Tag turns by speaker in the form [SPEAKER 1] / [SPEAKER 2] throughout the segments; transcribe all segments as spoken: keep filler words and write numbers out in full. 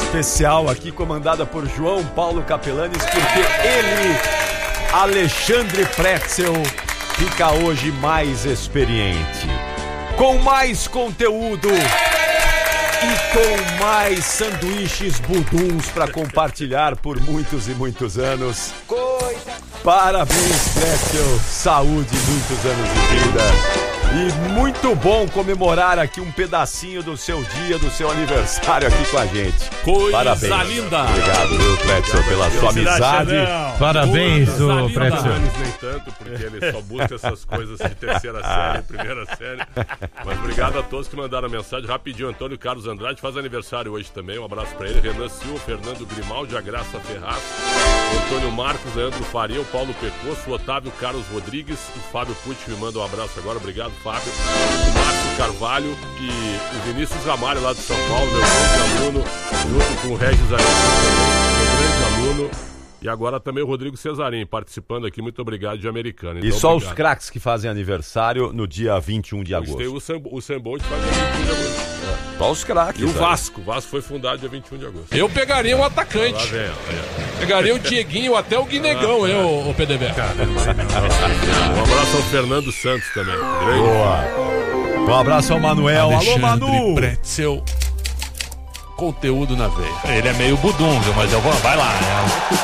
[SPEAKER 1] especial aqui, comandada por João Paulo Capelanes, porque ele, Alexandre Pretzel, fica hoje mais experiente, com mais conteúdo e com mais sanduíches buduns para compartilhar por muitos e muitos anos. Parabéns, Pretzel, saúde, muitos anos de vida. E muito bom comemorar aqui um pedacinho do seu dia, do seu aniversário aqui com a gente.
[SPEAKER 2] Coisa
[SPEAKER 1] Parabéns.
[SPEAKER 2] linda.
[SPEAKER 1] Obrigado, meu Pretzel, pela sua amizade.
[SPEAKER 3] Parabéns, o Pretzel.
[SPEAKER 2] Nem tanto, porque ele só busca essas coisas de terceira série, primeira série. Mas obrigado a todos que mandaram mensagem. Rapidinho, Antônio Carlos Andrade faz aniversário hoje também. Um abraço pra ele. Renan Silva, Fernando Grimaldi, a Graça Ferraz, Antônio Marcos, Leandro Faria, o Paulo Pecosso, o Otávio Carlos Rodrigues, o Fábio Pucci me manda um abraço agora. Obrigado, Fábio, o Márcio Carvalho e o Vinícius Ramalho lá de São Paulo, meu grande aluno, junto com o Regis Araújo também, meu grande aluno, e agora também o Rodrigo Cesarim participando aqui, muito obrigado de Americana. Então,
[SPEAKER 1] e só
[SPEAKER 2] obrigado.
[SPEAKER 1] Os craques que fazem aniversário no dia vinte e um de agosto.
[SPEAKER 2] Tem o Sam, o Sam Bolt faz dia vinte e um de agosto.
[SPEAKER 1] É. Só os craques.
[SPEAKER 2] E o Vasco, o Vasco foi fundado dia vinte e um de agosto.
[SPEAKER 4] Eu pegaria um atacante.
[SPEAKER 2] Lá vem, é.
[SPEAKER 4] Pegaria o Dieguinho até o Guinegão, ah, eu, o P D B.
[SPEAKER 2] Um abraço ao Fernando Santos também. Grande.
[SPEAKER 1] Boa. Um abraço ao Manuel.
[SPEAKER 4] Alexandre
[SPEAKER 1] Alô, Manu.
[SPEAKER 4] Pretzel. Conteúdo na veia.
[SPEAKER 3] Ele é meio budum, viu? Mas eu vou. Vai lá, né?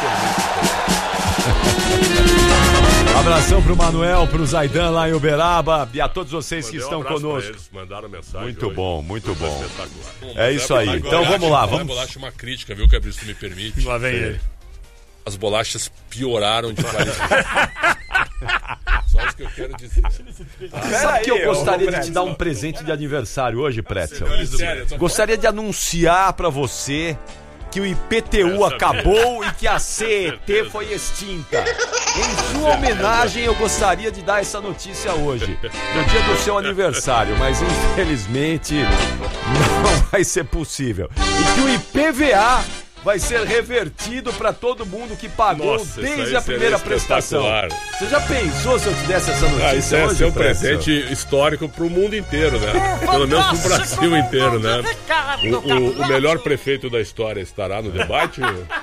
[SPEAKER 1] Um abração pro Manuel, pro Zaidan lá em Uberaba e a todos vocês que estão
[SPEAKER 2] um
[SPEAKER 1] conosco.
[SPEAKER 2] Eles, mandaram mensagem
[SPEAKER 1] muito
[SPEAKER 2] hoje.
[SPEAKER 1] bom, muito bom.
[SPEAKER 2] Bom,
[SPEAKER 1] é isso aí. Então
[SPEAKER 4] bolacha,
[SPEAKER 1] vamos lá, vamos.
[SPEAKER 4] Bolacha, uma crítica, viu, Cabrício, se me permite.
[SPEAKER 3] Lá vem ele.
[SPEAKER 4] As bolachas pioraram de qualidade. Só isso que eu quero dizer.
[SPEAKER 1] Ah, sabe que eu gostaria de te dar um presente de aniversário hoje, Pretzel? Gostaria de anunciar pra você que o I P T U acabou e que a C E T foi extinta. Em sua homenagem, eu gostaria de dar essa notícia hoje, no dia do seu aniversário, mas infelizmente não vai ser possível. E que o I P V A vai ser revertido para todo mundo que pagou.
[SPEAKER 2] Nossa,
[SPEAKER 1] desde a primeira prestação. Você já pensou se eu te desse essa notícia
[SPEAKER 2] ah, isso é
[SPEAKER 1] hoje?
[SPEAKER 2] Ser um presente histórico pro mundo inteiro, né? Pelo menos pro Brasil inteiro, né? O, o, o melhor prefeito da história estará no debate?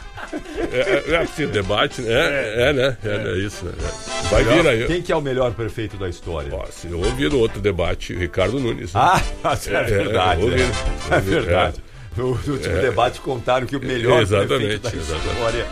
[SPEAKER 2] É, é, é debate, né? É, é, né? É, é isso, né? Vai vir aí.
[SPEAKER 1] Quem que é o melhor prefeito da história?
[SPEAKER 2] Ó, se eu ouvir no outro debate, Ricardo Nunes. Né?
[SPEAKER 1] Ah, é, é verdade. É, é, é verdade.
[SPEAKER 2] É.
[SPEAKER 1] No último é. debate contaram que o melhor
[SPEAKER 2] exatamente,
[SPEAKER 1] prefeito da
[SPEAKER 2] exatamente.
[SPEAKER 1] história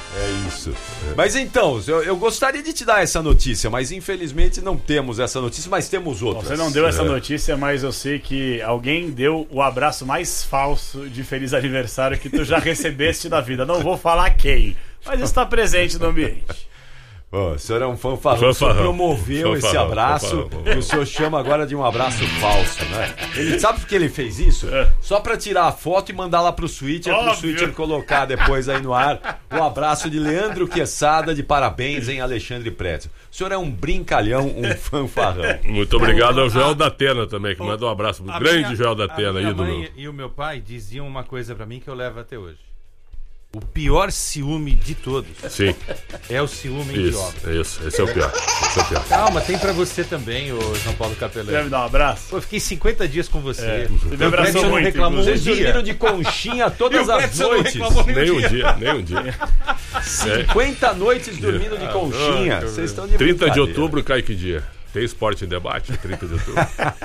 [SPEAKER 1] é isso. É. Mas então, eu, eu gostaria de te dar essa notícia, mas infelizmente não temos essa notícia, mas temos outras.
[SPEAKER 5] Você não deu essa
[SPEAKER 2] é.
[SPEAKER 5] notícia, mas eu sei que alguém deu o abraço mais falso de feliz aniversário que tu já recebeste da vida. Não vou falar quem, mas está presente no ambiente.
[SPEAKER 1] Oh, o senhor é um fanfarrão, o senhor promoveu esse abraço e o senhor chama agora de um abraço falso, né? Ele sabe por que ele fez isso? Só pra tirar a foto e mandar lá pro Switcher, pro Switcher colocar depois aí no ar o abraço de Leandro Quesada, de parabéns em Alexandre Pretzel. O senhor é um brincalhão, um fanfarrão.
[SPEAKER 2] Muito obrigado ao Joel da Atena também, que manda um abraço pro grande Joel da Atena, ídolo.
[SPEAKER 3] A minha mãe e o meu pai diziam uma coisa pra mim que eu levo até hoje. O pior ciúme de todos.
[SPEAKER 2] Sim.
[SPEAKER 3] É o ciúme
[SPEAKER 2] isso,
[SPEAKER 3] idiota.
[SPEAKER 2] Isso, esse é o pior. Esse é o pior.
[SPEAKER 3] Calma, tem pra você também, ô João Paulo Capelanes.
[SPEAKER 5] Quer me dar um abraço?
[SPEAKER 3] Pô, eu fiquei cinquenta dias com você.
[SPEAKER 5] É. Você me abraçou muito.
[SPEAKER 3] Reclamou um
[SPEAKER 1] Vocês
[SPEAKER 3] dia.
[SPEAKER 1] dormiram de conchinha todas as noites.
[SPEAKER 2] Nem um dia, nem um dia.
[SPEAKER 1] cinquenta noites dormindo de conchinha. Vocês estão de
[SPEAKER 2] trinta de outubro cai que dia? Tem esporte em debate, trinta de outubro.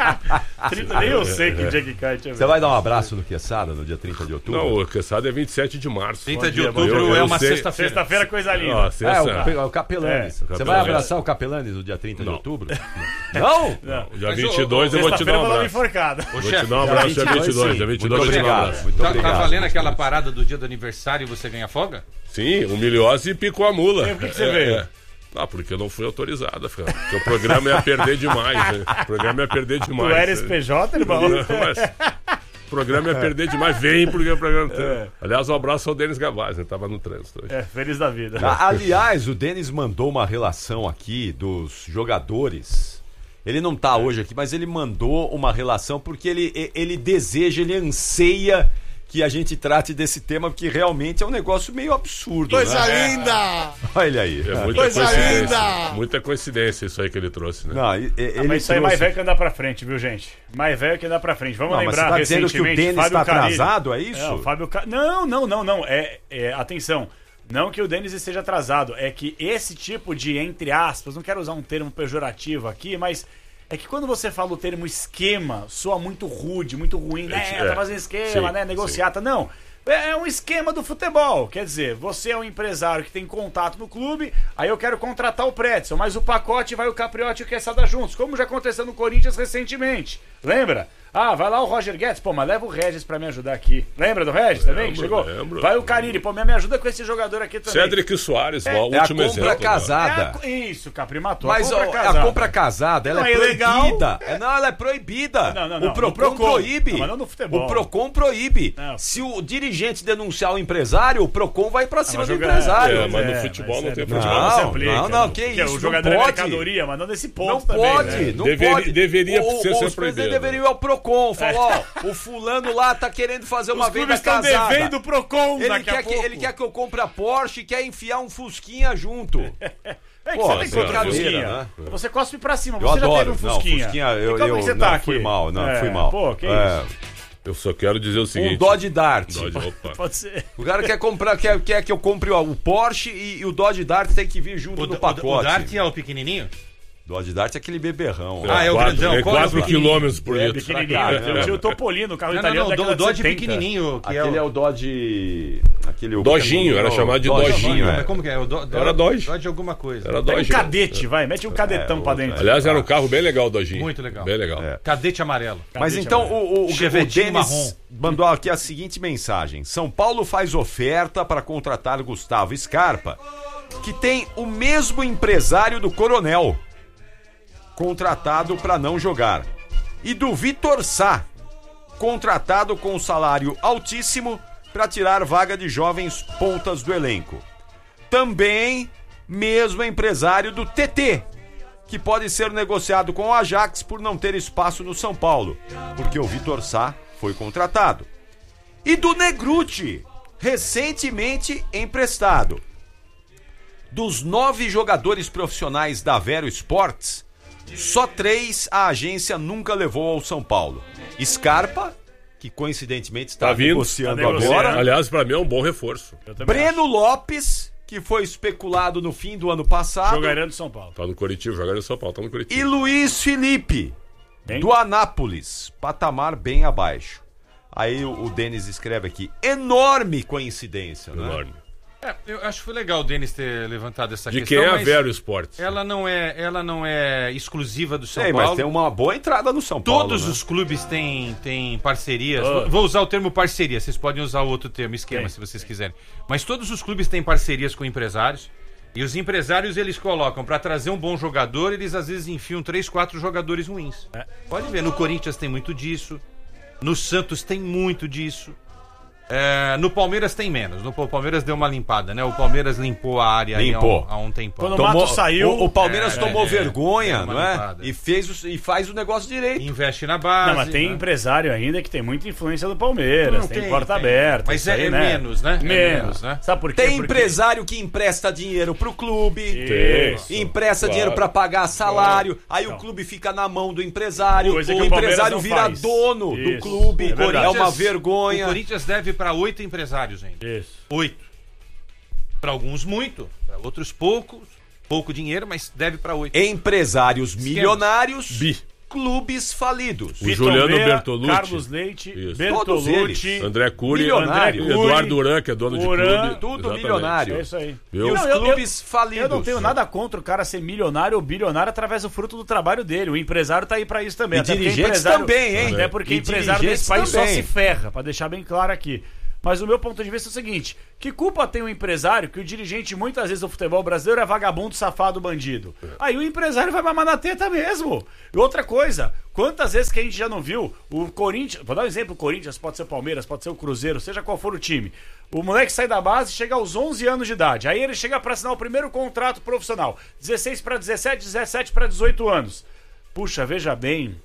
[SPEAKER 5] trinta, nem eu sei que dia que cai.
[SPEAKER 1] Você vai dar um abraço no Quesada no dia trinta de outubro?
[SPEAKER 2] Não, o Quesada é vinte e sete de março.
[SPEAKER 3] trinta de
[SPEAKER 5] dia,
[SPEAKER 3] outubro
[SPEAKER 2] eu, eu
[SPEAKER 3] é uma
[SPEAKER 2] sei.
[SPEAKER 3] sexta-feira.
[SPEAKER 5] Sexta-feira, coisa linda.
[SPEAKER 2] Ó, sexta...
[SPEAKER 1] É, o, o Capelanes.
[SPEAKER 2] É,
[SPEAKER 1] Você
[SPEAKER 2] Capelanes.
[SPEAKER 1] vai abraçar o Capelanes no dia trinta de
[SPEAKER 2] Não.
[SPEAKER 1] outubro? Não?
[SPEAKER 5] Não.
[SPEAKER 2] Dia
[SPEAKER 3] Mas,
[SPEAKER 2] vinte e dois eu vou te dar um abraço.
[SPEAKER 5] enforcada.
[SPEAKER 2] Vou te dar um abraço dia vinte e dois. Dia vinte e dois eu vou te dar um abraço.
[SPEAKER 1] Muito
[SPEAKER 3] Tá,
[SPEAKER 1] obrigado.
[SPEAKER 3] tá valendo aquela parada do dia do aniversário e você ganha folga?
[SPEAKER 2] Sim, o Miliose picou a mula.
[SPEAKER 5] E por que que você veio?
[SPEAKER 2] É. Ah, porque eu não fui autorizado, cara. Porque o programa ia perder demais, né? O programa ia perder demais.
[SPEAKER 5] Tu era esse P J, irmão?
[SPEAKER 2] Não, mas o programa ia perder demais. Vem, porque o programa... É. Aliás, um abraço ao Denis Gavaz, ele tava no trânsito hoje.
[SPEAKER 5] É, feliz da vida.
[SPEAKER 1] Ah, aliás, o Denis mandou uma relação aqui dos jogadores. Ele não tá hoje aqui, mas ele mandou uma relação porque ele, ele deseja, ele anseia que a gente trate desse tema, porque realmente é um negócio meio absurdo.
[SPEAKER 6] Coisa
[SPEAKER 1] né?
[SPEAKER 6] linda!
[SPEAKER 1] Olha aí.
[SPEAKER 2] É muita
[SPEAKER 6] Coisa
[SPEAKER 2] coincidência.
[SPEAKER 6] linda!
[SPEAKER 2] Muita coincidência isso aí que ele trouxe, né?
[SPEAKER 1] Não, e- e- ele
[SPEAKER 5] Ah, mas isso aí é mais
[SPEAKER 1] trouxe-
[SPEAKER 5] velho que andar pra frente, viu, gente? Mais velho que andar pra frente. Vamos
[SPEAKER 1] Não, mas você
[SPEAKER 5] lembrar
[SPEAKER 1] tá dizendo que o
[SPEAKER 5] recentemente,
[SPEAKER 1] Denis
[SPEAKER 5] Fábio
[SPEAKER 1] está
[SPEAKER 5] Carille.
[SPEAKER 1] atrasado, é isso?
[SPEAKER 5] É, o Fábio Ca... Não, não, não, não. É, é, atenção. Não que o Denis esteja atrasado. É que esse tipo de, entre aspas, não quero usar um termo pejorativo aqui, mas é que quando você fala o termo esquema, soa muito rude, muito ruim. Né?
[SPEAKER 2] É,
[SPEAKER 5] Tá fazendo esquema,
[SPEAKER 2] sim,
[SPEAKER 5] né? Negociata. Não. É um esquema do futebol. Quer dizer, você é um empresário que tem contato no clube, aí eu quero contratar o Pretzel, mas o pacote vai o Capriotti e o Quesada juntos, como já aconteceu no Corinthians recentemente. Lembra? Ah, vai lá o Roger Guedes, pô, mas leva o Regis pra me ajudar aqui. Lembra do Regis também? que
[SPEAKER 2] Lembro,
[SPEAKER 5] chegou?
[SPEAKER 2] lembro.
[SPEAKER 5] Vai o Carille, pô, me me ajuda com esse jogador aqui também.
[SPEAKER 2] Cédric Soares, o
[SPEAKER 1] É a
[SPEAKER 2] último
[SPEAKER 1] compra
[SPEAKER 2] exemplo. né?
[SPEAKER 1] casada.
[SPEAKER 5] É a- Isso, Capri matou.
[SPEAKER 1] Mas
[SPEAKER 5] a compra
[SPEAKER 1] ó,
[SPEAKER 5] casada.
[SPEAKER 1] a compra casada, ela
[SPEAKER 5] Não,
[SPEAKER 1] é
[SPEAKER 5] é ilegal.
[SPEAKER 1] proibida. É, não, ela é proibida.
[SPEAKER 5] Não, não, não,
[SPEAKER 1] O Procon,
[SPEAKER 5] no Procon.
[SPEAKER 1] proíbe.
[SPEAKER 5] Não, mas não no futebol.
[SPEAKER 1] O Procon proíbe.
[SPEAKER 5] Não.
[SPEAKER 1] Se o dirigente denunciar o empresário, o Procon vai pra cima
[SPEAKER 5] mas
[SPEAKER 1] do
[SPEAKER 5] jogar-
[SPEAKER 1] empresário.
[SPEAKER 2] É, mas no
[SPEAKER 5] É,
[SPEAKER 2] futebol
[SPEAKER 5] mas
[SPEAKER 2] não
[SPEAKER 5] é,
[SPEAKER 2] tem
[SPEAKER 5] no
[SPEAKER 2] futebol.
[SPEAKER 5] futebol
[SPEAKER 1] Não,
[SPEAKER 5] se aplica,
[SPEAKER 1] não, não,
[SPEAKER 5] né?
[SPEAKER 1] que
[SPEAKER 5] Porque
[SPEAKER 1] isso,
[SPEAKER 5] O jogador
[SPEAKER 1] não
[SPEAKER 5] é
[SPEAKER 1] pode.
[SPEAKER 5] mercadoria, mas não nesse ponto
[SPEAKER 1] Não
[SPEAKER 5] também,
[SPEAKER 1] pode,
[SPEAKER 5] né?
[SPEAKER 1] não
[SPEAKER 2] Deveria-
[SPEAKER 1] pode.
[SPEAKER 2] deveria
[SPEAKER 1] o,
[SPEAKER 2] ser
[SPEAKER 1] o,
[SPEAKER 2] ser
[SPEAKER 1] Os presidentes
[SPEAKER 2] proibido.
[SPEAKER 1] deveriam ir ao Procon, falar, ó, o fulano lá tá querendo fazer uma
[SPEAKER 5] Os
[SPEAKER 1] venda
[SPEAKER 5] clubes estão
[SPEAKER 1] casada.
[SPEAKER 5] devendo o Procon
[SPEAKER 1] Ele
[SPEAKER 5] daqui a
[SPEAKER 1] quer, que,
[SPEAKER 5] pouco.
[SPEAKER 1] ele quer que eu compre a Porsche e quer enfiar um Fusquinha junto.
[SPEAKER 5] É que
[SPEAKER 1] Pô,
[SPEAKER 5] você tem
[SPEAKER 1] assim,
[SPEAKER 5] contra o
[SPEAKER 1] brincadeira,
[SPEAKER 5] Fusquinha.
[SPEAKER 1] né?
[SPEAKER 5] Você cospe pra cima,
[SPEAKER 1] Eu
[SPEAKER 5] você já
[SPEAKER 1] adoro.
[SPEAKER 5] teve um Fusquinha.
[SPEAKER 1] Não, Fusquinha, eu,
[SPEAKER 5] E como
[SPEAKER 1] eu
[SPEAKER 5] que você
[SPEAKER 1] não,
[SPEAKER 5] tá aqui?
[SPEAKER 1] fui mal, não,
[SPEAKER 5] É,
[SPEAKER 1] fui mal.
[SPEAKER 5] Pô, que
[SPEAKER 1] É,
[SPEAKER 5] isso?
[SPEAKER 2] Eu só quero dizer o seguinte.
[SPEAKER 1] um Dodge Dart.
[SPEAKER 2] Dodge, opa.
[SPEAKER 5] Pode ser.
[SPEAKER 1] O cara quer comprar, quer, quer que eu compre ó, o Porsche e, e o Dodge Dart tem que vir junto
[SPEAKER 3] O,
[SPEAKER 1] no
[SPEAKER 3] o,
[SPEAKER 1] pacote.
[SPEAKER 3] o Dart é o pequenininho?
[SPEAKER 1] Dodge Dart é aquele beberrão.
[SPEAKER 3] Ah, é o
[SPEAKER 2] quatro,
[SPEAKER 3] grandão.
[SPEAKER 2] É
[SPEAKER 3] Qual é o
[SPEAKER 2] quatro
[SPEAKER 3] pequenininho?
[SPEAKER 2] quilômetros por
[SPEAKER 1] É,
[SPEAKER 2] litro.
[SPEAKER 5] Pequenininho.
[SPEAKER 1] caramba.
[SPEAKER 5] Eu tinha o Topolino, o carro
[SPEAKER 3] Não, não,
[SPEAKER 5] italiano
[SPEAKER 3] não,
[SPEAKER 5] daquela
[SPEAKER 3] o Dodge
[SPEAKER 5] setenta.
[SPEAKER 3] pequenininho. Que
[SPEAKER 1] Aquele
[SPEAKER 3] é
[SPEAKER 1] é
[SPEAKER 3] o...
[SPEAKER 1] o Dodge... Aquele, o
[SPEAKER 2] Dojinho, era chamado de Dojinho,
[SPEAKER 3] Mas
[SPEAKER 1] é.
[SPEAKER 3] como que é? O do, do,
[SPEAKER 2] Era Dodge.
[SPEAKER 3] Dodge alguma coisa.
[SPEAKER 2] Era
[SPEAKER 5] Pega um
[SPEAKER 2] Dodge.
[SPEAKER 5] cadete, vai. Mete um cadetão
[SPEAKER 1] É,
[SPEAKER 5] pra
[SPEAKER 1] o-
[SPEAKER 5] dentro.
[SPEAKER 2] Aliás, era um carro bem legal o Dojinho.
[SPEAKER 3] Muito legal.
[SPEAKER 2] Bem legal.
[SPEAKER 1] É.
[SPEAKER 3] Cadete amarelo.
[SPEAKER 1] Mas
[SPEAKER 5] Cadete
[SPEAKER 1] então
[SPEAKER 5] amarelo.
[SPEAKER 1] o, o, o
[SPEAKER 3] Chevetinho
[SPEAKER 1] Denis
[SPEAKER 3] marrom.
[SPEAKER 1] mandou aqui a seguinte mensagem. São Paulo faz oferta para contratar Gustavo Scarpa, que tem o mesmo empresário do Coronel, contratado para não jogar. E do Vitor Sá, contratado com salário altíssimo para tirar vaga de jovens pontas do elenco. Também mesmo empresário do T T, que pode ser negociado com o Ajax por não ter espaço no São Paulo, porque o Vitor Sá foi contratado. E do Negruti, recentemente emprestado. Dos nove jogadores profissionais da Vero Sports, só três a agência nunca levou ao São Paulo. Scarpa, que coincidentemente está
[SPEAKER 2] Tá vindo.
[SPEAKER 1] negociando
[SPEAKER 5] Tá negociando.
[SPEAKER 1] agora.
[SPEAKER 2] Aliás, pra mim é um bom reforço.
[SPEAKER 5] Eu também
[SPEAKER 1] Breno Lopes, que foi especulado no fim do ano passado.
[SPEAKER 5] acho. Jogaria do São Paulo.
[SPEAKER 2] Tá no Coritiba, jogaria no São Paulo, tá no Coritiba.
[SPEAKER 1] E Luiz Felipe,
[SPEAKER 5] Quem?
[SPEAKER 1] do Anápolis, patamar bem abaixo. Aí o, o Denis escreve aqui, enorme coincidência, né?
[SPEAKER 2] Enorme.
[SPEAKER 3] É, eu acho que foi legal o Denis ter levantado essa
[SPEAKER 2] De
[SPEAKER 3] questão.
[SPEAKER 2] quem é a
[SPEAKER 3] mas
[SPEAKER 2] Vero Esportes?
[SPEAKER 3] Ela não é, ela não é exclusiva do São
[SPEAKER 1] Sei,
[SPEAKER 3] Paulo.
[SPEAKER 1] mas tem uma boa entrada no São Paulo.
[SPEAKER 3] Todos
[SPEAKER 1] né?
[SPEAKER 3] os clubes têm, têm parcerias.
[SPEAKER 5] Ah.
[SPEAKER 3] Vou usar o termo parceria, vocês podem usar o outro termo, esquema,
[SPEAKER 5] Tem.
[SPEAKER 3] se vocês quiserem. Mas todos os clubes têm parcerias com empresários. E os empresários, eles colocam, para trazer um bom jogador, eles às vezes enfiam três, quatro jogadores ruins.
[SPEAKER 5] É.
[SPEAKER 3] Pode ver, no Corinthians tem muito disso. No Santos tem muito disso. É, no Palmeiras tem menos. No o Palmeiras deu uma limpada, né? O Palmeiras limpou a área aí há
[SPEAKER 1] Limpou.
[SPEAKER 3] um, há um tempão.
[SPEAKER 5] Quando o Mato saiu-
[SPEAKER 1] O, o Palmeiras
[SPEAKER 3] É,
[SPEAKER 1] tomou
[SPEAKER 3] é,
[SPEAKER 1] vergonha,
[SPEAKER 3] deu uma
[SPEAKER 1] não é?
[SPEAKER 3] limpada.
[SPEAKER 1] E, fez o- e faz o negócio direito.
[SPEAKER 3] Investe na base.
[SPEAKER 5] Não, mas tem
[SPEAKER 3] né?
[SPEAKER 5] empresário ainda que tem muita influência do Palmeiras.
[SPEAKER 3] Não,
[SPEAKER 5] tem,
[SPEAKER 3] tem,
[SPEAKER 5] porta
[SPEAKER 3] tem.
[SPEAKER 5] aberta.
[SPEAKER 3] Mas
[SPEAKER 5] isso
[SPEAKER 3] é-
[SPEAKER 5] aí,
[SPEAKER 3] é
[SPEAKER 5] né?
[SPEAKER 3] menos, né? É
[SPEAKER 5] Menos.
[SPEAKER 3] menos, né?
[SPEAKER 5] Sabe por quê?
[SPEAKER 1] Tem
[SPEAKER 5] Porque-
[SPEAKER 1] empresário que empresta dinheiro pro clube.
[SPEAKER 5] Isso.
[SPEAKER 1] Empresta
[SPEAKER 2] Claro.
[SPEAKER 1] dinheiro pra pagar salário. Aí
[SPEAKER 5] Então.
[SPEAKER 1] o clube fica na mão do empresário.
[SPEAKER 5] Coisa
[SPEAKER 1] O
[SPEAKER 5] que o Palmeiras
[SPEAKER 1] empresário
[SPEAKER 5] não
[SPEAKER 1] vira
[SPEAKER 5] faz.
[SPEAKER 1] dono do
[SPEAKER 5] Isso.
[SPEAKER 1] clube.
[SPEAKER 5] É
[SPEAKER 1] É,
[SPEAKER 5] verdade.
[SPEAKER 1] uma
[SPEAKER 3] O
[SPEAKER 1] vergonha.
[SPEAKER 3] Corinthians deve para oito empresários ainda.
[SPEAKER 5] Isso.
[SPEAKER 3] Oito. Para alguns muito, para outros poucos, pouco dinheiro, mas deve para oito.
[SPEAKER 1] Empresários milionários.
[SPEAKER 2] Bi.
[SPEAKER 1] Clubes falidos.
[SPEAKER 2] O Juliano
[SPEAKER 5] Meira,
[SPEAKER 2] Bertolucci.
[SPEAKER 5] Carlos Leite,
[SPEAKER 2] Isso.
[SPEAKER 1] Todos
[SPEAKER 5] Bertolucci.
[SPEAKER 1] eles.
[SPEAKER 2] André Cury,
[SPEAKER 1] Milionário.
[SPEAKER 2] André Cury, Eduardo Duran, que é dono de
[SPEAKER 5] Duran,
[SPEAKER 2] clube.
[SPEAKER 1] tudo
[SPEAKER 2] Exatamente.
[SPEAKER 1] milionário.
[SPEAKER 5] É isso aí.
[SPEAKER 2] Viu?
[SPEAKER 1] E os
[SPEAKER 5] Não, eu-
[SPEAKER 1] clubes falidos.
[SPEAKER 5] Eu não tenho nada contra o cara ser milionário ou bilionário através do fruto do trabalho dele. O empresário tá aí pra isso também.
[SPEAKER 1] E
[SPEAKER 5] Até porque
[SPEAKER 1] dirigentes
[SPEAKER 5] empresário-
[SPEAKER 1] também, hein?
[SPEAKER 5] Até porque
[SPEAKER 1] E
[SPEAKER 5] empresário
[SPEAKER 1] dirigentes
[SPEAKER 5] desse país só
[SPEAKER 1] também.
[SPEAKER 5] se ferra, pra deixar bem claro aqui. Mas o meu ponto de vista é o seguinte: que culpa tem o empresário que o dirigente, muitas vezes, do futebol brasileiro é vagabundo, safado, bandido? Aí o empresário vai mamar na teta mesmo. E outra coisa, quantas vezes que a gente já não viu o Corinthians, vou dar um exemplo, o Corinthians, pode ser o Palmeiras, pode ser o Cruzeiro, seja qual for o time. O moleque sai da base, chega aos onze anos de idade. Aí ele chega pra assinar o primeiro contrato profissional. dezesseis para dezessete, dezessete para dezoito anos. Puxa, veja bem,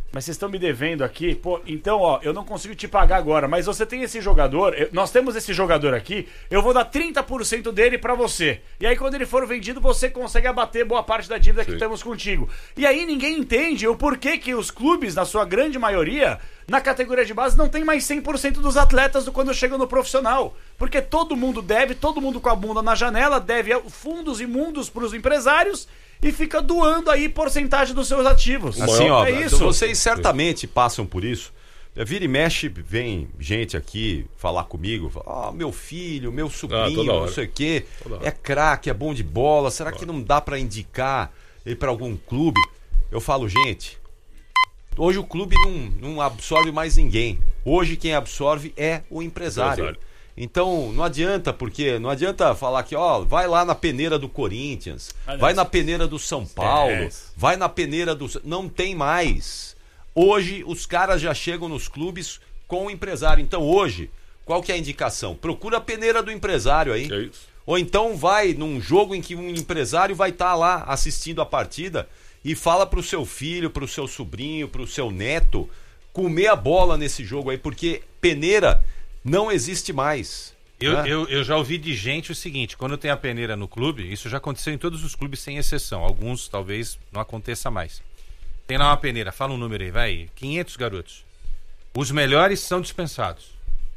[SPEAKER 5] mas vocês estão me devendo aqui, pô, então, ó, eu não consigo te pagar agora, mas você tem esse jogador, eu- nós temos esse jogador aqui, eu vou dar trinta por cento dele pra você. E aí, quando ele for vendido, você consegue abater boa parte da dívida que
[SPEAKER 2] Sim.
[SPEAKER 5] temos contigo. E aí, ninguém entende o porquê que os clubes, na sua grande maioria, na categoria de base, não tem mais cem por cento dos atletas do quando chegam no profissional. Porque todo mundo deve, todo mundo com a bunda na janela, deve fundos imundos pros empresários e fica doando aí porcentagem dos seus ativos.
[SPEAKER 1] Assim, ó,
[SPEAKER 5] é isso.
[SPEAKER 1] vocês certamente passam por isso. Vira e mexe, vem gente aqui falar comigo, fala, ah, meu filho, meu sobrinho,
[SPEAKER 2] Ah, toda hora.
[SPEAKER 1] não sei o quê,
[SPEAKER 2] Toda hora.
[SPEAKER 1] é craque, é bom de bola, será que não dá pra indicar ele pra algum clube? Eu falo, gente, hoje o clube não, não absorve mais ninguém. Hoje quem absorve é o empresário.
[SPEAKER 2] Empresário.
[SPEAKER 1] Então, não adianta, porque não adianta falar que, ó, vai lá na peneira do Corinthians,
[SPEAKER 5] Aliás,
[SPEAKER 1] vai na peneira do São Paulo,
[SPEAKER 5] esquece.
[SPEAKER 1] vai na peneira do... Não tem mais. Hoje, os caras já chegam nos clubes com o empresário. Então, hoje, qual que é a indicação? Procura a peneira do empresário aí.
[SPEAKER 2] É isso.
[SPEAKER 1] Ou então vai num jogo em que um empresário vai estar lá assistindo a partida e fala pro seu filho, pro seu sobrinho, pro seu neto comer a bola nesse jogo aí, porque peneira não existe mais.
[SPEAKER 3] Eu,
[SPEAKER 1] né?
[SPEAKER 3] eu, eu já ouvi de gente o seguinte, quando tem a peneira no clube, isso já aconteceu em todos os clubes sem exceção, alguns talvez não aconteça mais. Tem lá uma peneira, fala um número aí, vai, quinhentos garotos. Os melhores são dispensados.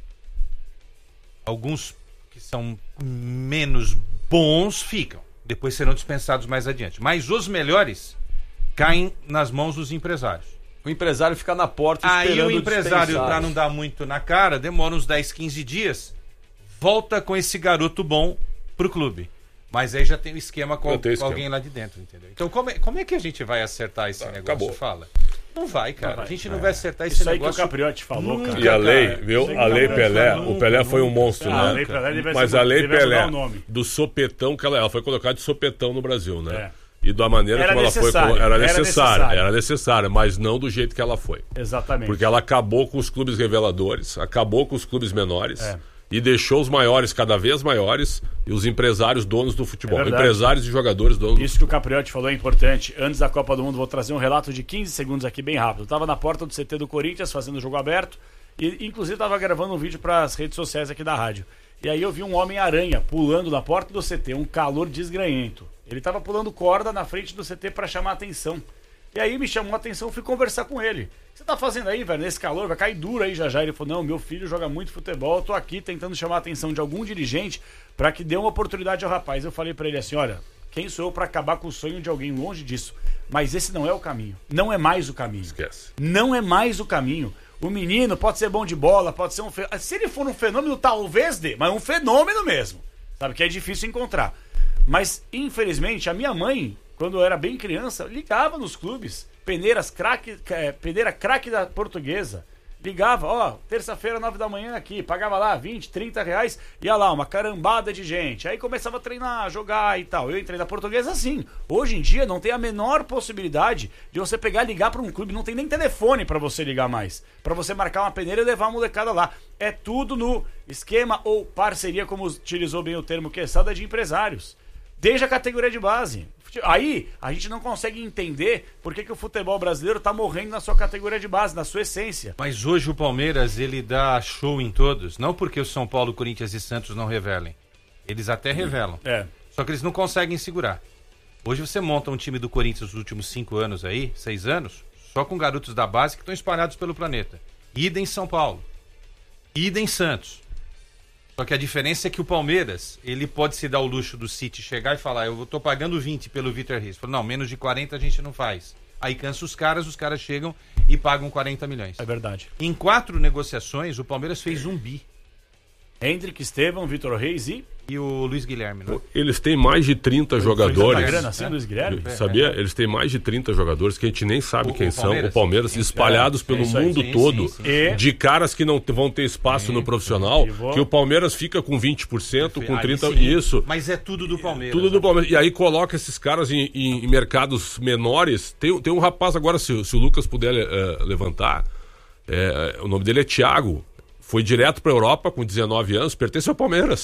[SPEAKER 3] Alguns que são menos bons ficam, depois serão dispensados mais adiante. Mas os melhores caem nas mãos dos empresários.
[SPEAKER 1] O empresário fica na porta
[SPEAKER 3] Aí
[SPEAKER 1] esperando
[SPEAKER 3] o empresário,
[SPEAKER 1] dispensar.
[SPEAKER 3] pra não dar muito na cara, demora uns dez, quinze dias, volta com esse garoto bom pro clube. Mas aí já tem o esquema com,
[SPEAKER 2] Já tem
[SPEAKER 3] com
[SPEAKER 2] esquema.
[SPEAKER 3] alguém lá de dentro, entendeu? Então como é, como é que a gente vai acertar esse negócio?
[SPEAKER 2] acabou.
[SPEAKER 3] Fala. Não vai, cara.
[SPEAKER 5] Não vai.
[SPEAKER 3] A gente não vai acertar esse
[SPEAKER 5] Isso aí que o
[SPEAKER 3] negócio.
[SPEAKER 5] Capriotti falou, cara.
[SPEAKER 2] E a lei,
[SPEAKER 5] Cara,
[SPEAKER 2] viu?
[SPEAKER 5] isso aí
[SPEAKER 2] A
[SPEAKER 5] que
[SPEAKER 2] lei
[SPEAKER 5] o Capriotti
[SPEAKER 2] Pelé,
[SPEAKER 5] falou,
[SPEAKER 2] o Pelé foi um
[SPEAKER 5] nunca.
[SPEAKER 2] monstro,
[SPEAKER 5] Ah, a
[SPEAKER 2] né?
[SPEAKER 5] lei Pelé devia
[SPEAKER 2] Mas
[SPEAKER 5] ser-
[SPEAKER 2] a lei
[SPEAKER 5] devia mudar
[SPEAKER 2] Pelé,
[SPEAKER 5] o nome.
[SPEAKER 2] do sopetão, que ela, ela foi colocada de sopetão no Brasil, né?
[SPEAKER 5] É.
[SPEAKER 2] E da maneira
[SPEAKER 5] Era
[SPEAKER 2] como ela foi
[SPEAKER 5] necessário,
[SPEAKER 2] colo- era
[SPEAKER 5] era
[SPEAKER 2] necessária,
[SPEAKER 5] necessário.
[SPEAKER 2] era necessária, mas não do jeito que ela foi.
[SPEAKER 5] Exatamente.
[SPEAKER 2] Porque ela acabou com os clubes reveladores, acabou com os clubes menores
[SPEAKER 5] É.
[SPEAKER 2] e deixou os maiores cada vez maiores e os empresários donos do futebol.
[SPEAKER 5] É verdade.
[SPEAKER 2] Empresários e jogadores donos do
[SPEAKER 5] Isso que o Capriotti falou é importante. Antes da Copa do Mundo, vou trazer um relato de quinze segundos aqui, bem rápido. Eu tava na porta do C T do Corinthians, fazendo o jogo aberto, e inclusive tava gravando um vídeo para as redes sociais aqui da rádio. E aí eu vi um Homem-Aranha pulando na porta do C T, um calor desgranhento. Ele tava pulando corda na frente do C T para chamar a atenção. E aí me chamou a atenção, fui conversar com ele. O que você tá fazendo aí, velho, nesse calor? Vai cair duro aí já já. Ele falou, não, meu filho joga muito futebol, eu tô aqui tentando chamar a atenção de algum dirigente para que dê uma oportunidade ao rapaz. Eu falei para ele assim, olha, quem sou eu para acabar com o sonho de alguém? Longe disso. Mas esse não é o caminho. Não é mais o caminho.
[SPEAKER 2] Esquece.
[SPEAKER 5] Não é mais o caminho. O menino pode ser bom de bola, pode ser um... Fe... Se ele for um fenômeno, talvez dê, mas um fenômeno mesmo. Sabe, que é difícil encontrar. Mas, infelizmente, a minha mãe, quando eu era bem criança, ligava nos clubes. Peneiras craque, é, peneira craque da Portuguesa. Ligava, ó, terça-feira, nove da manhã aqui, pagava lá vinte, trinta reais, ia lá, uma carambada de gente. Aí começava a treinar, jogar e tal. Eu entrei na Portuguesa assim. Hoje em dia não tem a menor possibilidade de você pegar e ligar para um clube, não tem nem telefone para você ligar mais. Para você marcar uma peneira e levar a molecada lá. É tudo no esquema ou parceria, como utilizou bem o termo Quesada, de empresários. Desde a categoria de base. Aí a gente não consegue entender por que, que o futebol brasileiro tá morrendo na sua categoria de base, na sua essência.
[SPEAKER 3] Mas hoje o Palmeiras, ele dá show em todos. Não porque o São Paulo, Corinthians e Santos não revelem. Eles até revelam.
[SPEAKER 5] É.
[SPEAKER 3] Só que eles não conseguem segurar. Hoje você monta um time do Corinthians nos últimos cinco anos aí, seis anos, só com garotos da base que estão espalhados pelo planeta. Idem São Paulo. Idem Santos. Só que a diferença é que o Palmeiras, ele pode se dar o luxo do City chegar e falar, eu tô pagando vinte pelo Vitor Reis. Fala, não, menos de quarenta a gente não faz. Aí cansa os caras, os caras chegam e pagam quarenta milhões.
[SPEAKER 5] É verdade.
[SPEAKER 3] Em quatro negociações, o Palmeiras fez um bi.
[SPEAKER 5] Hendrick, Estevam, Vitor Reis e...
[SPEAKER 3] E o Luiz Guilherme, né?
[SPEAKER 2] Eles têm mais de trinta
[SPEAKER 5] Tanta
[SPEAKER 2] jogadores.
[SPEAKER 5] grana assim, Luiz Guilherme?
[SPEAKER 2] Sabia? Eles têm mais de trinta jogadores que a gente nem sabe
[SPEAKER 3] O-
[SPEAKER 2] quem
[SPEAKER 3] o
[SPEAKER 2] são.
[SPEAKER 3] Palmeiras?
[SPEAKER 2] O Palmeiras,
[SPEAKER 3] Sim,
[SPEAKER 2] espalhados
[SPEAKER 3] é,
[SPEAKER 2] pelo
[SPEAKER 3] é isso aí,
[SPEAKER 2] mundo
[SPEAKER 3] sim,
[SPEAKER 2] todo.
[SPEAKER 3] sim, sim.
[SPEAKER 5] E-
[SPEAKER 2] De caras que não t- vão ter espaço no profissional.
[SPEAKER 5] E vou-
[SPEAKER 2] Que o Palmeiras fica com vinte por cento, com
[SPEAKER 3] Aí
[SPEAKER 2] trinta por cento.
[SPEAKER 3] sim.
[SPEAKER 2] Isso.
[SPEAKER 3] Mas é tudo do Palmeiras.
[SPEAKER 2] Tudo do
[SPEAKER 3] né?
[SPEAKER 2] Palmeiras. E aí coloca esses caras em, em- em mercados menores. Tem, tem um rapaz agora, se, se o Lucas puder eh, levantar, eh, o nome dele é Thiago. Foi direto pra Europa com dezenove anos, pertence ao Palmeiras.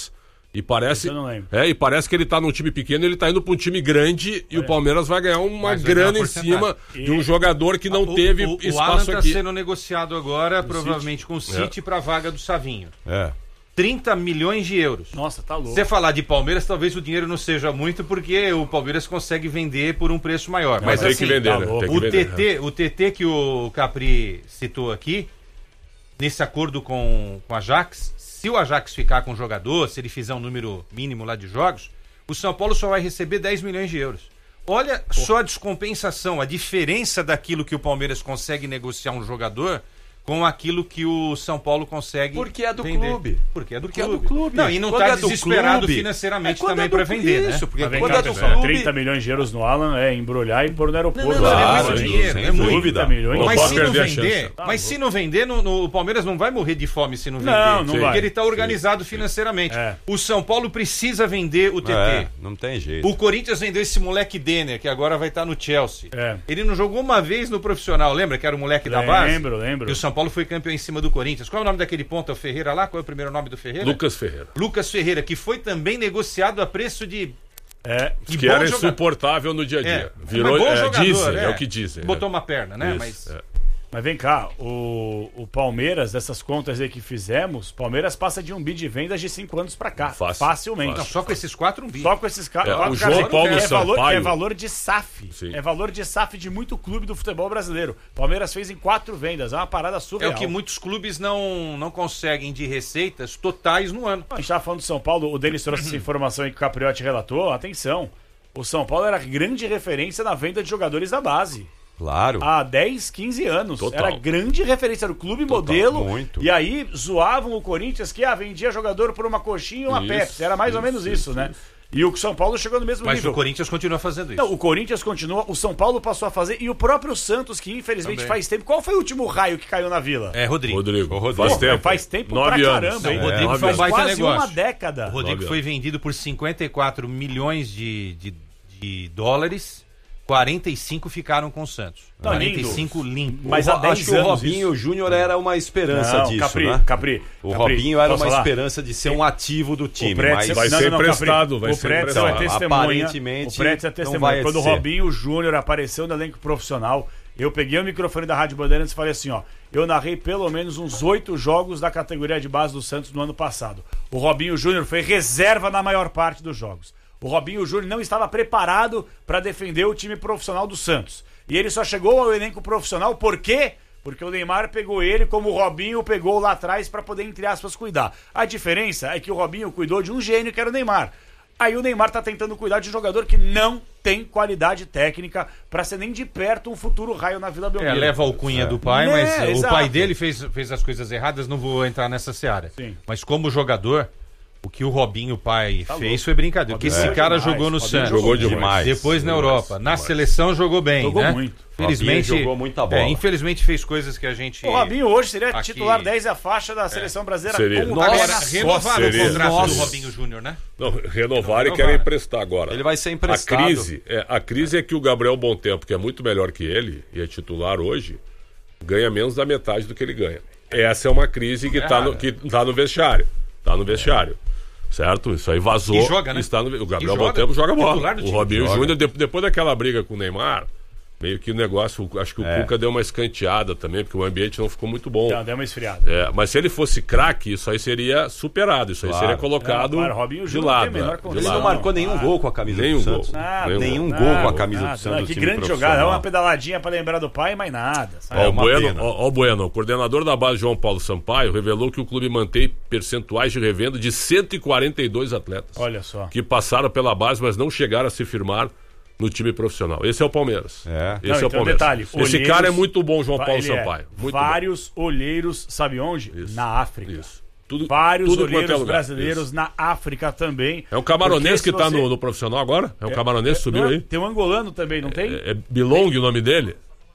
[SPEAKER 2] E parece,
[SPEAKER 5] eu não lembro.
[SPEAKER 2] é, e parece que ele tá num time pequeno, ele tá indo pra um time grande e
[SPEAKER 5] É.
[SPEAKER 2] o Palmeiras vai ganhar uma
[SPEAKER 3] Mas vai
[SPEAKER 2] grana
[SPEAKER 3] ganhar
[SPEAKER 2] em
[SPEAKER 3] porcentagem.
[SPEAKER 2] cima de um jogador que não
[SPEAKER 3] O-
[SPEAKER 2] teve
[SPEAKER 3] o, o
[SPEAKER 2] espaço
[SPEAKER 3] Alan tá
[SPEAKER 2] aqui.
[SPEAKER 3] sendo negociado agora, provavelmente com o City, pra vaga do Savinho.
[SPEAKER 1] É.
[SPEAKER 3] trinta milhões de euros.
[SPEAKER 5] Nossa, tá louco.
[SPEAKER 3] Se você falar de Palmeiras, talvez o dinheiro não seja muito, porque o Palmeiras consegue vender por um preço maior.
[SPEAKER 2] Mas
[SPEAKER 3] Mas
[SPEAKER 2] tem
[SPEAKER 3] assim,
[SPEAKER 2] que vender,
[SPEAKER 5] tá
[SPEAKER 2] né?
[SPEAKER 5] louco.
[SPEAKER 2] Tem que
[SPEAKER 3] o
[SPEAKER 2] vender.
[SPEAKER 3] T T, o T T que o Capri citou aqui, nesse acordo com, com o Ajax, se o Ajax ficar com o jogador, se ele fizer um número mínimo lá de jogos, o São Paulo só vai receber dez milhões de euros. Olha só a descompensação, a diferença daquilo que o Palmeiras consegue negociar um jogador com aquilo que o São Paulo consegue
[SPEAKER 1] Porque é do
[SPEAKER 3] vender.
[SPEAKER 1] clube.
[SPEAKER 3] Porque é do
[SPEAKER 1] Porque é
[SPEAKER 3] clube.
[SPEAKER 1] do clube.
[SPEAKER 3] Não, e não
[SPEAKER 1] Quando
[SPEAKER 3] está
[SPEAKER 1] é do
[SPEAKER 3] desesperado
[SPEAKER 1] clube,
[SPEAKER 3] financeiramente
[SPEAKER 1] é quando
[SPEAKER 3] também
[SPEAKER 1] é do
[SPEAKER 3] para
[SPEAKER 1] clube,
[SPEAKER 3] vender,
[SPEAKER 1] isso,
[SPEAKER 3] né?
[SPEAKER 1] porque
[SPEAKER 5] Mas vem
[SPEAKER 1] quando
[SPEAKER 5] cá,
[SPEAKER 1] é do
[SPEAKER 5] pessoal,
[SPEAKER 1] clube...
[SPEAKER 5] trinta milhões de euros no Alan é embrulhar e pôr no aeroporto.
[SPEAKER 3] Não, não, não,
[SPEAKER 1] Claro,
[SPEAKER 3] é muito
[SPEAKER 1] sem
[SPEAKER 3] dinheiro, é muito.
[SPEAKER 1] dúvida.
[SPEAKER 5] trinta milhões.
[SPEAKER 2] Não
[SPEAKER 3] Mas
[SPEAKER 2] pode
[SPEAKER 3] se não
[SPEAKER 2] perder a
[SPEAKER 3] vender,
[SPEAKER 2] chance.
[SPEAKER 3] mas se não vender, no, no- o Palmeiras não vai morrer de fome se não vender.
[SPEAKER 5] Não, não
[SPEAKER 3] porque
[SPEAKER 5] vai.
[SPEAKER 3] ele está organizado financeiramente.
[SPEAKER 5] É.
[SPEAKER 3] O São Paulo precisa vender o T T.
[SPEAKER 1] É, não tem jeito.
[SPEAKER 3] O Corinthians vendeu esse moleque Denner, que agora vai estar no Chelsea.
[SPEAKER 5] É.
[SPEAKER 3] Ele não jogou uma vez no profissional, lembra que era o moleque da base?
[SPEAKER 5] Lembro, lembro.
[SPEAKER 3] E o São Paulo foi campeão em cima do Corinthians. Qual é o nome daquele ponta? O Ferreira lá? Qual é o primeiro nome do Ferreira?
[SPEAKER 2] Lucas Ferreira.
[SPEAKER 3] Lucas Ferreira, que foi também negociado a preço de...
[SPEAKER 5] É.
[SPEAKER 3] Que
[SPEAKER 2] Que
[SPEAKER 3] bom
[SPEAKER 2] era
[SPEAKER 3] jogador.
[SPEAKER 2] insuportável no dia a dia.
[SPEAKER 3] É,
[SPEAKER 2] Virou,
[SPEAKER 3] mas bom
[SPEAKER 2] é,
[SPEAKER 3] jogador,
[SPEAKER 2] dizem, é.
[SPEAKER 3] é.
[SPEAKER 2] o que dizem.
[SPEAKER 3] Botou
[SPEAKER 2] é.
[SPEAKER 3] uma perna, né?
[SPEAKER 2] Isso,
[SPEAKER 3] Mas...
[SPEAKER 2] é.
[SPEAKER 5] Mas vem cá, o, o Palmeiras, dessas contas aí que fizemos, Palmeiras passa de um bi de vendas de cinco anos pra cá.
[SPEAKER 2] Fácil,
[SPEAKER 5] facilmente.
[SPEAKER 3] Não, só com esses quatro um bi.
[SPEAKER 5] Só com esses caras.
[SPEAKER 2] É, o
[SPEAKER 5] cara,
[SPEAKER 2] João
[SPEAKER 5] é,
[SPEAKER 2] Paulo
[SPEAKER 5] é valor,
[SPEAKER 2] Sampaio.
[SPEAKER 5] é valor de S A F.
[SPEAKER 2] Sim.
[SPEAKER 5] É valor de S A F de muito clube do futebol brasileiro. Palmeiras fez em quatro vendas. É uma parada
[SPEAKER 3] É
[SPEAKER 5] surreal.
[SPEAKER 3] o que muitos clubes não, não conseguem de receitas totais no ano.
[SPEAKER 5] A gente estava falando do São Paulo, o Denis trouxe essa informação aí que o Capriotti relatou. Atenção, o São Paulo era grande referência na venda de jogadores da base.
[SPEAKER 1] Claro.
[SPEAKER 5] Há dez, quinze anos.
[SPEAKER 2] Total.
[SPEAKER 5] Era grande referência, era o clube modelo.
[SPEAKER 1] muito.
[SPEAKER 5] E aí zoavam o Corinthians que ah, vendia jogador por uma coxinha e uma
[SPEAKER 2] Isso,
[SPEAKER 5] Pepsi. Era mais ou
[SPEAKER 2] isso,
[SPEAKER 5] menos isso,
[SPEAKER 2] isso,
[SPEAKER 5] né?
[SPEAKER 2] isso.
[SPEAKER 5] E o São Paulo chegou no mesmo
[SPEAKER 3] Mas
[SPEAKER 5] nível.
[SPEAKER 3] o Corinthians continua fazendo isso.
[SPEAKER 5] Não, o Corinthians continua, o São Paulo passou a fazer e o próprio Santos, que infelizmente
[SPEAKER 3] Também.
[SPEAKER 5] faz tempo. Qual foi o último raio que caiu na Vila?
[SPEAKER 3] É, Rodrigo.
[SPEAKER 2] Rodrigo,
[SPEAKER 1] O Rodrigo.
[SPEAKER 2] faz
[SPEAKER 5] Pô,
[SPEAKER 2] tempo.
[SPEAKER 5] Faz tempo
[SPEAKER 2] Nove
[SPEAKER 5] pra
[SPEAKER 2] anos.
[SPEAKER 5] caramba, hein?
[SPEAKER 3] Não, o Rodrigo
[SPEAKER 2] Nove
[SPEAKER 3] foi um
[SPEAKER 2] anos.
[SPEAKER 3] baita
[SPEAKER 5] Quase
[SPEAKER 3] negócio.
[SPEAKER 5] uma década.
[SPEAKER 3] O Rodrigo
[SPEAKER 2] Nove
[SPEAKER 3] foi
[SPEAKER 2] anos.
[SPEAKER 3] vendido por cinquenta e quatro milhões de, de, de dólares, quarenta e cinco ficaram com o Santos.
[SPEAKER 5] Tá
[SPEAKER 3] quarenta e cinco limpo.
[SPEAKER 5] Mas
[SPEAKER 1] O
[SPEAKER 5] há
[SPEAKER 1] Ro-
[SPEAKER 5] dez
[SPEAKER 1] acho que o
[SPEAKER 5] anos
[SPEAKER 1] Robinho Júnior era uma esperança
[SPEAKER 5] Não,
[SPEAKER 1] disso,
[SPEAKER 5] Capri,
[SPEAKER 1] né?
[SPEAKER 5] Capri,
[SPEAKER 1] O
[SPEAKER 5] Capri,
[SPEAKER 1] Robinho era
[SPEAKER 5] posso
[SPEAKER 1] uma
[SPEAKER 5] falar?
[SPEAKER 1] esperança de ser um ativo do time,
[SPEAKER 5] Pretzel-
[SPEAKER 1] mas
[SPEAKER 2] Vai
[SPEAKER 5] não,
[SPEAKER 2] ser
[SPEAKER 5] não, não, Capri,
[SPEAKER 2] emprestado, vai
[SPEAKER 5] o
[SPEAKER 2] ser
[SPEAKER 5] Pretzel
[SPEAKER 2] emprestado.
[SPEAKER 5] é testemunha.
[SPEAKER 1] Aparentemente,
[SPEAKER 5] O Pretzel é
[SPEAKER 1] não
[SPEAKER 5] testemunha.
[SPEAKER 1] vai
[SPEAKER 5] Quando o
[SPEAKER 1] ser.
[SPEAKER 5] Robinho Júnior apareceu no elenco profissional, eu peguei o microfone da Rádio Bandeirantes e falei assim, ó, eu narrei pelo menos uns oito jogos da categoria de base do Santos no ano passado. O Robinho Júnior foi reserva na maior parte dos jogos. O Robinho Júnior não estava preparado para defender o time profissional do Santos. E ele só chegou ao elenco profissional por quê? Porque o Neymar pegou ele como o Robinho pegou lá atrás para poder, entre aspas, cuidar. A diferença é que o Robinho cuidou de um gênio que era o Neymar. Aí o Neymar tá tentando cuidar de um jogador que não tem qualidade técnica para ser nem de perto um futuro raio na Vila
[SPEAKER 3] É,
[SPEAKER 5] Belmiro.
[SPEAKER 3] leva a alcunha do pai,
[SPEAKER 5] Né,
[SPEAKER 3] mas
[SPEAKER 5] exato.
[SPEAKER 3] o pai dele fez, fez as coisas erradas, não vou entrar nessa seara.
[SPEAKER 5] Sim.
[SPEAKER 3] Mas como jogador, o que o Robinho pai
[SPEAKER 5] Tá
[SPEAKER 3] fez
[SPEAKER 5] louco.
[SPEAKER 3] foi brincadeira. O que
[SPEAKER 5] Robinho
[SPEAKER 3] esse
[SPEAKER 5] é
[SPEAKER 3] cara
[SPEAKER 5] demais,
[SPEAKER 3] jogou no
[SPEAKER 5] Robinho
[SPEAKER 3] Santos.
[SPEAKER 2] jogou demais.
[SPEAKER 3] Depois na
[SPEAKER 2] Demais,
[SPEAKER 3] Europa. Na
[SPEAKER 2] demais.
[SPEAKER 3] seleção jogou bem,
[SPEAKER 5] Jogou
[SPEAKER 3] né?
[SPEAKER 5] muito.
[SPEAKER 3] Felizmente,
[SPEAKER 1] Robinho jogou muita bola.
[SPEAKER 3] É, infelizmente fez coisas que a gente...
[SPEAKER 5] O Robinho hoje seria
[SPEAKER 3] Aqui-
[SPEAKER 5] titular dez e a faixa da seleção brasileira
[SPEAKER 2] Seria.
[SPEAKER 5] com o
[SPEAKER 1] Nossa,
[SPEAKER 5] pé
[SPEAKER 3] Agora,
[SPEAKER 5] na
[SPEAKER 3] renovaram
[SPEAKER 2] Seria.
[SPEAKER 3] o contrato
[SPEAKER 1] Nossa.
[SPEAKER 3] do Robinho Júnior, né?
[SPEAKER 2] Não, renovaram e
[SPEAKER 3] Renovaram.
[SPEAKER 2] querem emprestar agora.
[SPEAKER 1] Ele vai ser emprestado.
[SPEAKER 2] A crise, é, a crise é que o Gabriel Bontempo, que é muito melhor que ele, e é titular hoje, ganha menos da metade do que ele ganha. Essa é uma crise que está no, que tá no vestiário. Tá no vestiário. Certo? Isso aí vazou.
[SPEAKER 3] E joga, né?
[SPEAKER 2] Está no, o Gabriel
[SPEAKER 3] E joga.
[SPEAKER 2] Bontempo joga bola.
[SPEAKER 3] Titular do
[SPEAKER 2] O
[SPEAKER 3] time.
[SPEAKER 2] Robinho
[SPEAKER 1] Joga.
[SPEAKER 2] Júnior, de- depois daquela briga com o Neymar, meio que o negócio, acho que o
[SPEAKER 1] É.
[SPEAKER 2] Cuca deu uma escanteada também, porque o ambiente não ficou muito bom.
[SPEAKER 5] Não, deu uma esfriada.
[SPEAKER 2] É, mas se ele fosse craque, isso aí seria superado, isso aí
[SPEAKER 1] Claro.
[SPEAKER 2] seria colocado
[SPEAKER 5] Não, claro, Robinho
[SPEAKER 2] de
[SPEAKER 5] Júnior não
[SPEAKER 2] lado.
[SPEAKER 5] tem a menor
[SPEAKER 2] é, de
[SPEAKER 5] condição.
[SPEAKER 1] Ele não
[SPEAKER 2] lado.
[SPEAKER 1] marcou nenhum
[SPEAKER 5] Ah.
[SPEAKER 1] gol com a camisa
[SPEAKER 2] Nenhum
[SPEAKER 1] do
[SPEAKER 2] gol.
[SPEAKER 1] Santos.
[SPEAKER 5] Nada,
[SPEAKER 2] Nenhum
[SPEAKER 1] Nenhum
[SPEAKER 5] nada,
[SPEAKER 1] gol com a camisa
[SPEAKER 5] nada.
[SPEAKER 1] do Santos.
[SPEAKER 5] Não,
[SPEAKER 1] do
[SPEAKER 5] que
[SPEAKER 1] time
[SPEAKER 5] grande
[SPEAKER 1] profissional.
[SPEAKER 5] jogada, é uma pedaladinha pra lembrar do pai, mas nada. sabe?
[SPEAKER 2] Ó,
[SPEAKER 1] É
[SPEAKER 2] o
[SPEAKER 1] uma
[SPEAKER 2] Bueno,
[SPEAKER 1] pena.
[SPEAKER 2] ó, ó, o Bueno, o coordenador da base João Paulo Sampaio revelou que o clube mantém percentuais de revenda de cento e quarenta e dois atletas
[SPEAKER 5] Olha só.
[SPEAKER 2] que passaram pela base, mas não chegaram a se firmar no time profissional. Esse é o Palmeiras.
[SPEAKER 1] É.
[SPEAKER 2] Esse
[SPEAKER 5] Não,
[SPEAKER 2] é o
[SPEAKER 5] então,
[SPEAKER 2] Palmeiras.
[SPEAKER 5] detalhe,
[SPEAKER 2] Esse
[SPEAKER 5] olheiros-
[SPEAKER 2] cara é muito bom, João Paulo
[SPEAKER 5] Ele é.
[SPEAKER 2] Sampaio. Muito
[SPEAKER 5] Vários olheiros, sabe onde?
[SPEAKER 2] Isso.
[SPEAKER 5] Na África.
[SPEAKER 2] bom. Isso. Tudo,
[SPEAKER 5] Vários
[SPEAKER 2] tudo quanto é
[SPEAKER 5] olheiros
[SPEAKER 2] lugar.
[SPEAKER 5] brasileiros
[SPEAKER 2] Isso.
[SPEAKER 5] na África também.
[SPEAKER 2] É um camaronês
[SPEAKER 5] Porque
[SPEAKER 2] que
[SPEAKER 5] se
[SPEAKER 2] tá
[SPEAKER 5] você-
[SPEAKER 2] no, no profissional agora? É um camaronês que subiu
[SPEAKER 5] Não é?
[SPEAKER 2] aí?
[SPEAKER 5] Tem um angolano também, não tem?
[SPEAKER 2] É, é Bilong o nome dele?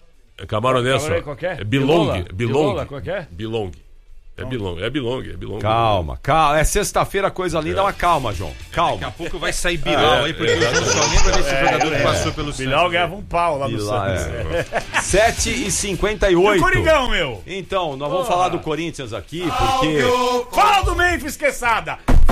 [SPEAKER 2] É camaronês só.
[SPEAKER 5] Camarão, qual que é?
[SPEAKER 2] É Bilong.
[SPEAKER 5] Bilola?
[SPEAKER 2] Bilong.
[SPEAKER 5] Bilola, qual que é?
[SPEAKER 2] Bilong. É Bilong. É Bilong. É Bilong.
[SPEAKER 1] Calma, calma. É sexta-feira, coisa linda, mas calma, João.
[SPEAKER 3] Daqui a
[SPEAKER 1] Calma.
[SPEAKER 3] pouco vai sair Bilal
[SPEAKER 2] É,
[SPEAKER 3] aí, porque eu só lembro desse jogador que passou pelo
[SPEAKER 5] Bilal
[SPEAKER 3] Santos.
[SPEAKER 5] ganhava um pau lá no
[SPEAKER 1] Bilal,
[SPEAKER 5] Santos.
[SPEAKER 1] é. sete e cinquenta e
[SPEAKER 5] E o
[SPEAKER 1] oito.
[SPEAKER 5] Coringão, meu!
[SPEAKER 1] Então, nós vamos falar do Corinthians aqui, porque
[SPEAKER 5] Fala do Memphis, Quesada! Fala do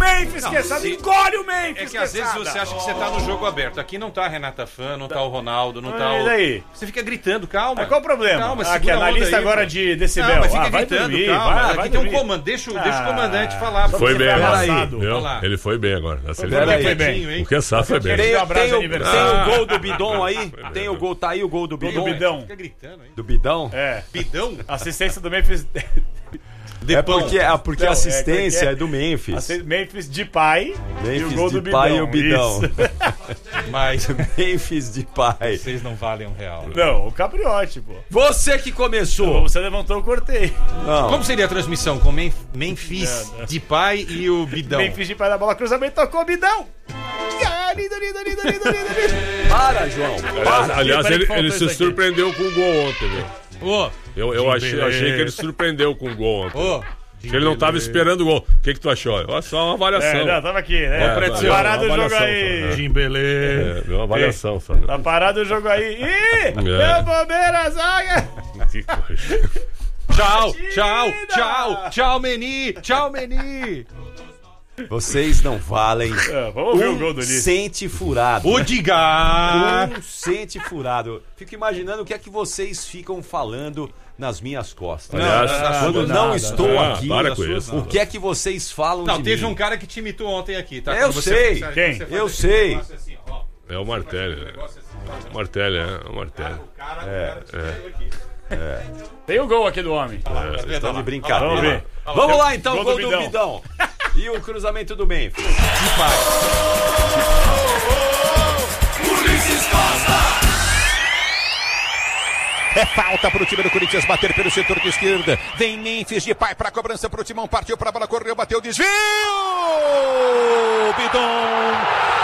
[SPEAKER 5] Memphis,
[SPEAKER 3] Não,
[SPEAKER 5] que sabe?
[SPEAKER 3] se-
[SPEAKER 5] Engole o Memphis,
[SPEAKER 3] É que às vezes
[SPEAKER 5] Quesada.
[SPEAKER 3] você acha que você tá no jogo aberto. Aqui não tá a Renata Fã, não tá o Ronaldo, não tá
[SPEAKER 5] E
[SPEAKER 3] o...
[SPEAKER 5] daí?
[SPEAKER 3] Você fica gritando, calma.
[SPEAKER 5] Mas qual o problema?
[SPEAKER 3] Calma,
[SPEAKER 5] Aqui,
[SPEAKER 3] segura a onda
[SPEAKER 5] analista
[SPEAKER 3] aí,
[SPEAKER 5] agora
[SPEAKER 3] pô.
[SPEAKER 5] de decibel.
[SPEAKER 3] Não, mas fica
[SPEAKER 5] Ah, vai
[SPEAKER 3] gritando,
[SPEAKER 5] dormir,
[SPEAKER 3] calma.
[SPEAKER 5] vai,
[SPEAKER 3] Aqui
[SPEAKER 5] vai
[SPEAKER 3] tem um
[SPEAKER 5] dormir.
[SPEAKER 3] comando, deixa, o- deixa o
[SPEAKER 5] Ah,
[SPEAKER 3] comandante falar.
[SPEAKER 5] só
[SPEAKER 2] Foi
[SPEAKER 5] porque
[SPEAKER 2] bem
[SPEAKER 5] foi
[SPEAKER 2] agora.
[SPEAKER 5] amassado.
[SPEAKER 2] Viu?
[SPEAKER 3] Olha lá.
[SPEAKER 2] Ele foi bem agora. Na
[SPEAKER 5] Pera
[SPEAKER 2] seleção.
[SPEAKER 5] aí. Foi bem.
[SPEAKER 3] Quietinho, hein?
[SPEAKER 2] O que sabe foi bem.
[SPEAKER 1] Tem,
[SPEAKER 5] Um abraço
[SPEAKER 1] tem, o,
[SPEAKER 5] de aniversário.
[SPEAKER 1] tem
[SPEAKER 2] Ah.
[SPEAKER 1] o gol do Bidon aí? Tem o gol, tá aí o gol do
[SPEAKER 5] Gol
[SPEAKER 1] Bidon?
[SPEAKER 5] do Bidão.
[SPEAKER 3] Fica gritando, hein?
[SPEAKER 1] Do Bidão?
[SPEAKER 5] É.
[SPEAKER 3] Bidão?
[SPEAKER 5] Assistência do Memphis.
[SPEAKER 1] É porque, é porque
[SPEAKER 5] Não,
[SPEAKER 1] a
[SPEAKER 5] é,
[SPEAKER 1] assistência
[SPEAKER 5] como é
[SPEAKER 1] é,
[SPEAKER 5] que é?
[SPEAKER 1] do Memphis.
[SPEAKER 5] Assi- Memphis de pai e
[SPEAKER 1] Memphis
[SPEAKER 5] o gol
[SPEAKER 1] de
[SPEAKER 5] do
[SPEAKER 1] pai
[SPEAKER 5] Bidão.
[SPEAKER 1] e o Bidão.
[SPEAKER 5] Isso.
[SPEAKER 3] Mas
[SPEAKER 1] Memphis de pai.
[SPEAKER 3] vocês não valem um real.
[SPEAKER 5] Não, o Capriote, pô.
[SPEAKER 1] Você que começou.
[SPEAKER 5] Você levantou, eu cortei.
[SPEAKER 1] Não.
[SPEAKER 3] Como seria a transmissão com Memf- Memphis de pai e o Bidão?
[SPEAKER 5] Memphis de pai da bola, cruzamento, tocou o Bidão. Ah, lindo, lindo, lindo, lindo, lindo, lindo.
[SPEAKER 1] Para, João.
[SPEAKER 2] Aliás, aliás,
[SPEAKER 5] Peraí que
[SPEAKER 2] ele,
[SPEAKER 5] faltou
[SPEAKER 2] ele
[SPEAKER 5] isso
[SPEAKER 2] se
[SPEAKER 5] aqui.
[SPEAKER 2] surpreendeu com o gol ontem, viu?
[SPEAKER 3] Ô,
[SPEAKER 2] Eu, eu achei, achei que ele se surpreendeu com o gol ontem.
[SPEAKER 3] ô.
[SPEAKER 2] Que ele não tava esperando o gol. O que, que tu achou? Olha só uma avaliação.
[SPEAKER 5] É, não, tava aqui, né?
[SPEAKER 2] É,
[SPEAKER 5] Tá
[SPEAKER 2] é,
[SPEAKER 5] parado
[SPEAKER 2] é,
[SPEAKER 5] o jogo
[SPEAKER 2] avaliação,
[SPEAKER 5] aí.
[SPEAKER 2] só,
[SPEAKER 3] Jimbelê.
[SPEAKER 2] É, deu uma avaliação só. Né?
[SPEAKER 5] Tá parado o jogo aí. Ih! Meu bombeiro, a zaga!
[SPEAKER 2] Que coisa.
[SPEAKER 3] Tchau, tchau, tchau, tchau, Meni, tchau, Meni.
[SPEAKER 1] Vocês não valem
[SPEAKER 5] É, vamos ver o gol
[SPEAKER 1] um
[SPEAKER 5] do Ulisses.
[SPEAKER 1] cente furado.
[SPEAKER 3] Odigar.
[SPEAKER 1] Um cente furado. Fico imaginando o que é que vocês ficam falando nas minhas costas.
[SPEAKER 2] Aliás,
[SPEAKER 1] Quando
[SPEAKER 5] nada,
[SPEAKER 1] não
[SPEAKER 5] nada.
[SPEAKER 1] estou
[SPEAKER 2] Ah,
[SPEAKER 1] aqui,
[SPEAKER 2] para com
[SPEAKER 1] o
[SPEAKER 2] isso.
[SPEAKER 1] que é que vocês falam
[SPEAKER 3] Não,
[SPEAKER 1] de
[SPEAKER 3] teve
[SPEAKER 1] mim?
[SPEAKER 3] um cara que te imitou ontem aqui, tá?
[SPEAKER 1] Eu
[SPEAKER 3] Quando você-
[SPEAKER 1] sei.
[SPEAKER 3] você-
[SPEAKER 5] Quem?
[SPEAKER 3] você faz
[SPEAKER 1] Eu
[SPEAKER 3] esse
[SPEAKER 1] sei.
[SPEAKER 3] negócio assim, ó.
[SPEAKER 2] É o Martelli. Né?
[SPEAKER 3] Negócio assim, faz assim.
[SPEAKER 2] O Martelli, é. O Martelli.
[SPEAKER 3] O cara, o cara te imitou aqui.
[SPEAKER 5] Tem o gol aqui do homem.
[SPEAKER 1] Estão de
[SPEAKER 5] Vamos
[SPEAKER 1] brincadeira.
[SPEAKER 5] ver.
[SPEAKER 1] Vamos lá então,
[SPEAKER 5] Gol
[SPEAKER 1] gol
[SPEAKER 5] do
[SPEAKER 1] do
[SPEAKER 5] Bidão.
[SPEAKER 1] Bidão. E o cruzamento do Memphis.
[SPEAKER 6] É falta para o time do Corinthians bater pelo setor de esquerda. Vem Memphis de pai para a cobrança para o Timão. Partiu para a bola, correu, bateu, desvio! Bidon